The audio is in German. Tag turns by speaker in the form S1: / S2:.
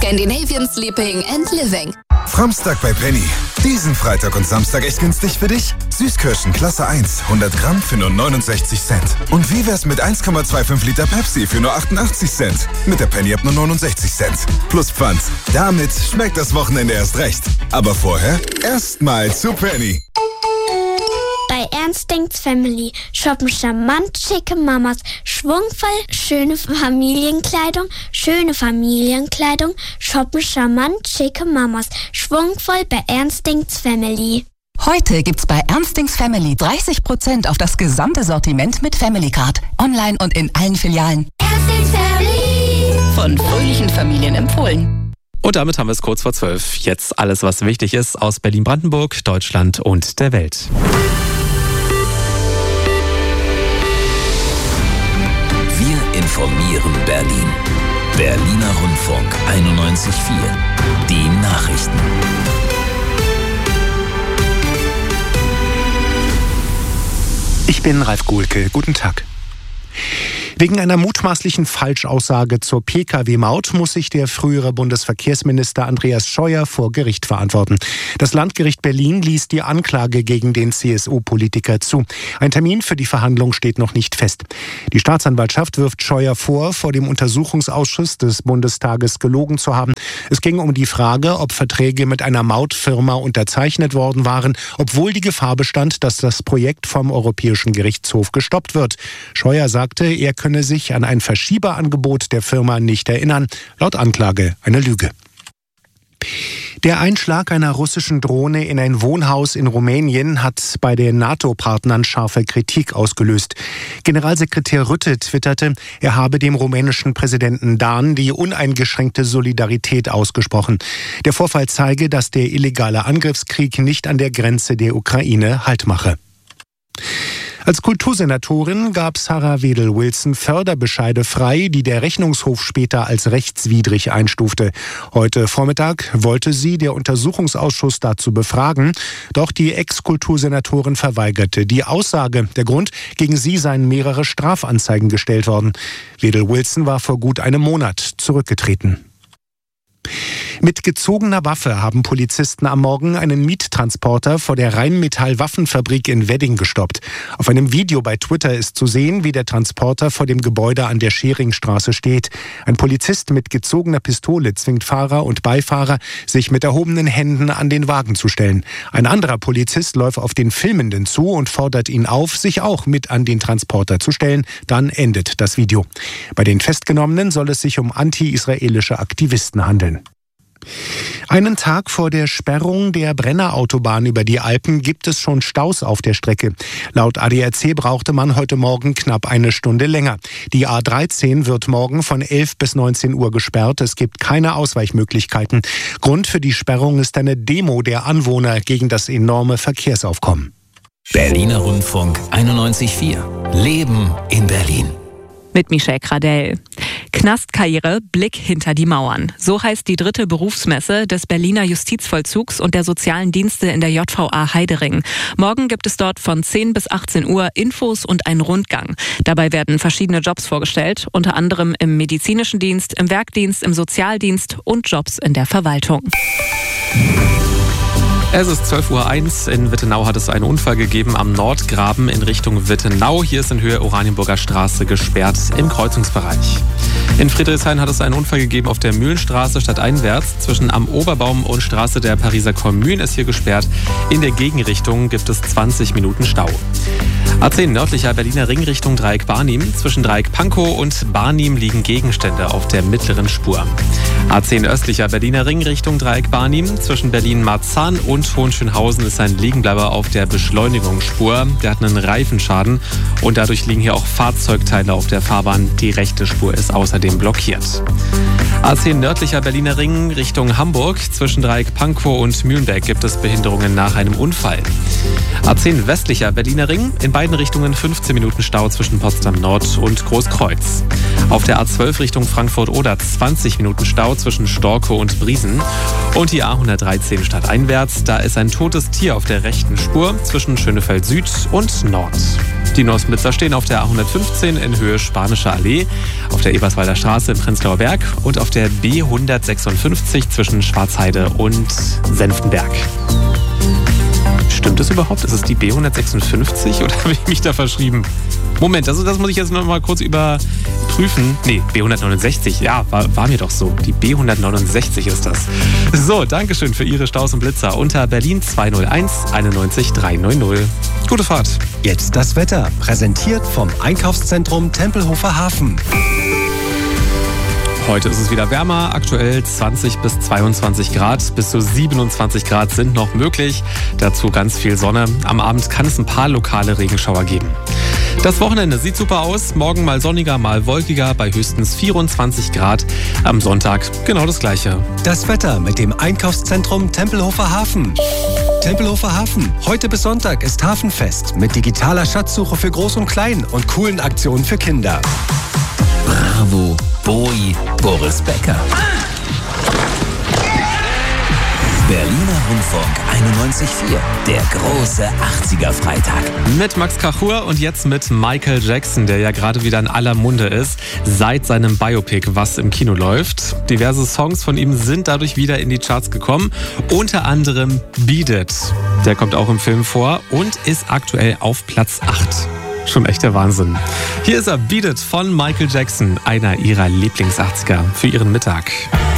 S1: Scandinavian Sleeping and Living.
S2: Framstag bei Penny. Diesen Freitag und Samstag echt günstig für dich? Süßkirschen Klasse 1, 100 Gramm für nur 69 Cent. Und wie wär's mit 1,25 Liter Pepsi für nur 88 Cent? Mit der Penny ab nur 69 Cent. Plus Pfand. Damit schmeckt das Wochenende erst recht. Aber vorher erstmal zu Penny.
S3: Bei Ernst denkt's Family shoppen charmant schicke Mamas, schwungvoll schöne Familienkleidung, shoppen charmant schicke Mamas, schwungvoll bei Ernst denkt's Family.
S4: Heute gibt's bei Ernst denkt's Family 30% auf das gesamte Sortiment mit Family Card. Online und in allen Filialen.
S3: Ernst denkt's Family.
S4: Von fröhlichen Familien empfohlen.
S5: Und damit haben wir es kurz vor 12. Jetzt alles, was wichtig ist aus Berlin-Brandenburg, Deutschland und der Welt.
S6: Wir informieren Berlin. Berliner Rundfunk 91.4. Die Nachrichten.
S7: Ich bin Ralf Gohlke. Guten Tag. Wegen einer mutmaßlichen Falschaussage zur Pkw-Maut muss sich der frühere Bundesverkehrsminister Andreas Scheuer vor Gericht verantworten. Das Landgericht Berlin ließ die Anklage gegen den CSU-Politiker zu. Ein Termin für die Verhandlung steht noch nicht fest. Die Staatsanwaltschaft wirft Scheuer vor dem Untersuchungsausschuss des Bundestages gelogen zu haben. Es ging um die Frage, ob Verträge mit einer Mautfirma unterzeichnet worden waren, obwohl die Gefahr bestand, dass das Projekt vom Europäischen Gerichtshof gestoppt wird. Scheuer sagte, er könne sich an ein Verschieberangebot der Firma nicht erinnern. Laut Anklage eine Lüge. Der Einschlag einer russischen Drohne in ein Wohnhaus in Rumänien hat bei den NATO-Partnern scharfe Kritik ausgelöst. Generalsekretär Rutte twitterte, er habe dem rumänischen Präsidenten Dan die uneingeschränkte Solidarität ausgesprochen. Der Vorfall zeige, dass der illegale Angriffskrieg nicht an der Grenze der Ukraine Halt mache. Als Kultursenatorin gab Sarah Wedel-Wilson Förderbescheide frei, die der Rechnungshof später als rechtswidrig einstufte. Heute Vormittag wollte sie der Untersuchungsausschuss dazu befragen, doch die Ex-Kultursenatorin verweigerte die Aussage. Der Grund, gegen sie seien mehrere Strafanzeigen gestellt worden. Wedel-Wilson war vor gut einem Monat zurückgetreten. Mit gezogener Waffe haben Polizisten am Morgen einen Miettransporter vor der Rheinmetall-Waffenfabrik in Wedding gestoppt. Auf einem Video bei Twitter ist zu sehen, wie der Transporter vor dem Gebäude an der Scheringstraße steht. Ein Polizist mit gezogener Pistole zwingt Fahrer und Beifahrer, sich mit erhobenen Händen an den Wagen zu stellen. Ein anderer Polizist läuft auf den Filmenden zu und fordert ihn auf, sich auch mit an den Transporter zu stellen. Dann endet das Video. Bei den Festgenommenen soll es sich um anti-israelische Aktivisten handeln. Einen Tag vor der Sperrung der Brennerautobahn über die Alpen gibt es schon Staus auf der Strecke. Laut ADAC brauchte man heute Morgen knapp eine Stunde länger. Die A13 wird morgen von 11 bis 19 Uhr gesperrt. Es gibt keine Ausweichmöglichkeiten. Grund für die Sperrung ist eine Demo der Anwohner gegen das enorme Verkehrsaufkommen.
S6: Berliner Rundfunk 91.4. Leben in Berlin.
S8: Mit Michelle Gradell. Knastkarriere, Blick hinter die Mauern. So heißt die 3. Berufsmesse des Berliner Justizvollzugs und der sozialen Dienste in der JVA Heidering. Morgen gibt es dort von 10 bis 18 Uhr Infos und einen Rundgang. Dabei werden verschiedene Jobs vorgestellt, unter anderem im medizinischen Dienst, im Werkdienst, im Sozialdienst und Jobs in der Verwaltung.
S5: Es ist 12.01 Uhr. In Wittenau hat es einen Unfall gegeben am Nordgraben in Richtung Wittenau. Hier ist in Höhe Oranienburger Straße gesperrt im Kreuzungsbereich. In Friedrichshain hat es einen Unfall gegeben auf der Mühlenstraße stadteinwärts. Zwischen Am Oberbaum und Straße der Pariser Kommune ist hier gesperrt. In der Gegenrichtung gibt es 20 Minuten Stau. A10 nördlicher Berliner Ring Richtung Dreieck Barnim. Zwischen Dreieck Pankow und Barnim liegen Gegenstände auf der mittleren Spur. A10 östlicher Berliner Ring Richtung Dreieck Barnim. Zwischen Berlin-Marzahn und Hohenschönhausen ist ein Liegenbleiber auf der Beschleunigungsspur. Der hat einen Reifenschaden und dadurch liegen hier auch Fahrzeugteile auf der Fahrbahn. Die rechte Spur ist außerdem blockiert. A10 nördlicher Berliner Ring Richtung Hamburg. Zwischen Dreieck Pankow und Mühlenbeck gibt es Behinderungen nach einem Unfall. A10 westlicher Berliner Ring. In beiden Richtungen 15 Minuten Stau zwischen Potsdam Nord und Großkreuz. Auf der A12 Richtung Frankfurt-Oder 20 Minuten Stau zwischen Storkow und Briesen. Und die A113 stadteinwärts. Da ist ein totes Tier auf der rechten Spur zwischen Schönefeld Süd und Nord. Die Nussblitzer stehen auf der A115 in Höhe Spanische Allee, auf der Eberswalder Straße in Prenzlauer Berg und auf der B156 zwischen Schwarzheide und Senftenberg. Stimmt das überhaupt? Ist es die B156 oder habe ich mich da verschrieben? Moment, das muss ich jetzt noch mal kurz überprüfen. Nee, B169, ja, war mir doch so. Die B169 ist das. So, Dankeschön für Ihre Staus und Blitzer unter Berlin 201 91 390. Gute Fahrt.
S9: Jetzt das Wetter, präsentiert vom Einkaufszentrum Tempelhofer Hafen.
S5: Heute ist es wieder wärmer, aktuell 20 bis 22 Grad, bis zu 27 Grad sind noch möglich. Dazu ganz viel Sonne. Am Abend kann es ein paar lokale Regenschauer geben. Das Wochenende sieht super aus, morgen mal sonniger, mal wolkiger, bei höchstens 24 Grad. Am Sonntag genau das Gleiche.
S9: Das Wetter mit dem Einkaufszentrum Tempelhofer Hafen. Tempelhofer Hafen, heute bis Sonntag ist Hafenfest mit digitaler Schatzsuche für Groß und Klein und coolen Aktionen für Kinder.
S6: Bravo, Bowie, Boris Becker. Berliner Rundfunk 91.4, der große 80er-Freitag.
S5: Mit Max Kachur und jetzt mit Michael Jackson, der ja gerade wieder in aller Munde ist, seit seinem Biopic, was im Kino läuft. Diverse Songs von ihm sind dadurch wieder in die Charts gekommen, unter anderem Beat It. Der kommt auch im Film vor und ist aktuell auf Platz 8. Schon echt der Wahnsinn. Hier ist er, Beat It von Michael Jackson, einer ihrer Lieblings-80er, für ihren Mittag.